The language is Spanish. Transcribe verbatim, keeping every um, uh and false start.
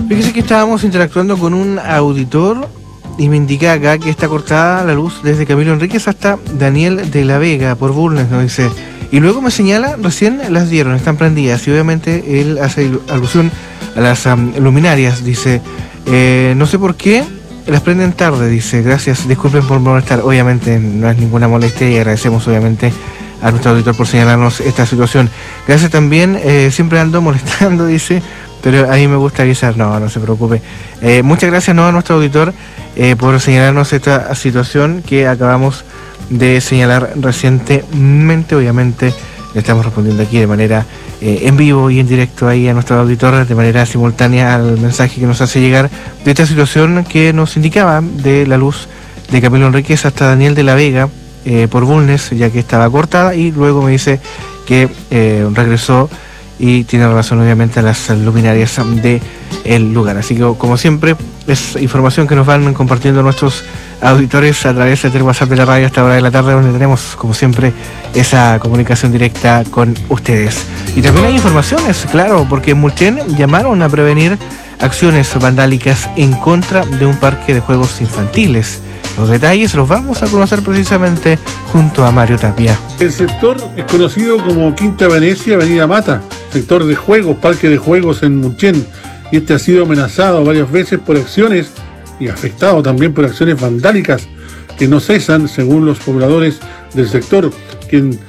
Fíjese que estábamos interactuando con un auditor y me indica acá que está cortada la luz desde Camilo Enríquez hasta Daniel de la Vega por Bulnes, nos dice. Y luego me señala, recién las dieron, están prendidas. Y obviamente él hace alusión a las um, luminarias, dice. Eh, no sé por qué las prenden tarde, dice. Gracias, disculpen por molestar. Obviamente no es ninguna molestia y agradecemos obviamente a nuestro auditor por señalarnos esta situación. Gracias también, eh, siempre ando molestando, dice. Pero a mí me gusta avisar, no, no se preocupe. Eh, muchas gracias no a nuestro auditor eh, por señalarnos esta situación que acabamos de señalar recientemente. Obviamente le estamos respondiendo aquí de manera eh, en vivo y en directo ahí a nuestro auditor, de manera simultánea al mensaje que nos hace llegar de esta situación que nos indicaba de la luz de Camilo Enríquez hasta Daniel de la Vega eh, por Bulnes, ya que estaba cortada, y luego me dice que eh, regresó y tiene relación obviamente a las luminarias del lugar. Así que como siempre es información que nos van compartiendo nuestros auditores a través del WhatsApp de la radio a esta hora de la tarde, donde tenemos como siempre esa comunicación directa con ustedes. Y también hay informaciones, claro, porque en Mulchen llamaron a prevenir acciones vandálicas en contra de un parque de juegos infantiles. Los detalles los vamos a conocer precisamente junto a Mario Tapia. El sector es conocido como Quinta Venecia, Avenida Mata, sector de juegos, parque de juegos en Mulchen, y este ha sido amenazado varias veces por acciones y afectado también por acciones vandálicas que no cesan, según los pobladores del sector, quien